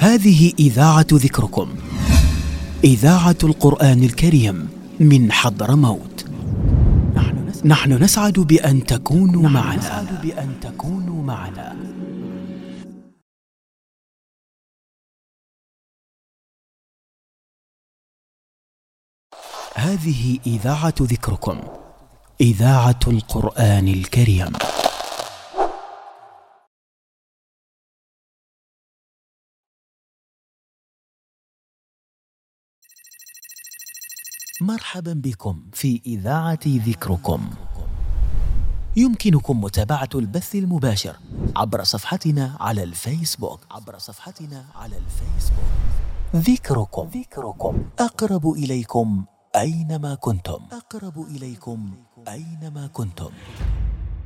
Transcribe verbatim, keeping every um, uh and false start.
هذه إذاعة ذكركم، إذاعة القرآن الكريم من حضرموت. نحن نسعد بأن تكونوا معنا. بأن تكونوا معنا. هذه إذاعة ذكركم، إذاعة القرآن الكريم. مرحبا بكم في إذاعة ذكركم. يمكنكم متابعة البث المباشر عبر صفحتنا على الفيسبوك عبر صفحتنا على الفيسبوك ذكركم. ذكركم أقرب إليكم أينما كنتم. أقرب إليكم أينما كنتم.